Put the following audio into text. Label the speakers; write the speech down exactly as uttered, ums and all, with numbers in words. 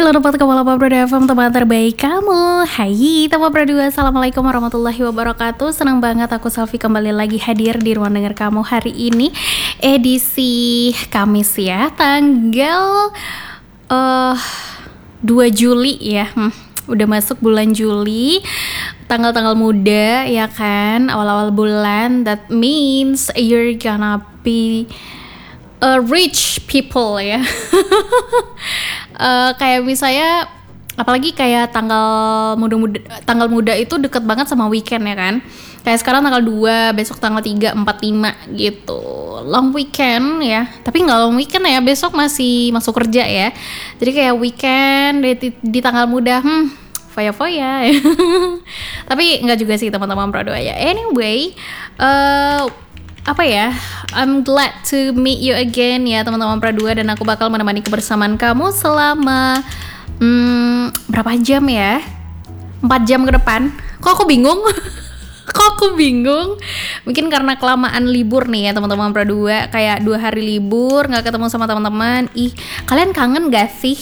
Speaker 1: sembilan puluh empat koma delapan Pro F M, teman terbaik kamu. Hai teman Pro dua, assalamualaikum warahmatullahi wabarakatuh. Senang banget aku Selfie kembali lagi hadir di ruang dengar kamu hari ini, edisi Kamis ya, tanggal uh, dua Juli ya. hmm, Udah masuk bulan Juli, tanggal-tanggal muda ya kan, awal-awal bulan. That means you're gonna be a rich people ya. uh, kayak misalnya, apalagi kayak tanggal muda-muda, tanggal muda itu deket banget sama weekend ya kan. Kayak sekarang tanggal dua, besok tanggal tiga, empat, lima gitu. Long weekend ya. Tapi nggak long weekend ya, besok masih masuk kerja ya. Jadi kayak weekend di, di tanggal muda, hmm, foya-foya. Tapi nggak juga sih teman-teman Pro dua ya. Anyway, uh, apa ya, I'm glad to meet you again ya teman-teman Pro dua, dan aku bakal menemani kebersamaan kamu selama hmm, berapa jam ya? empat jam ke depan. Kok aku bingung? Kok aku bingung? Mungkin karena kelamaan libur nih ya teman-teman Pro dua, kayak dua hari libur nggak ketemu sama teman-teman. Ih, kalian kangen gak sih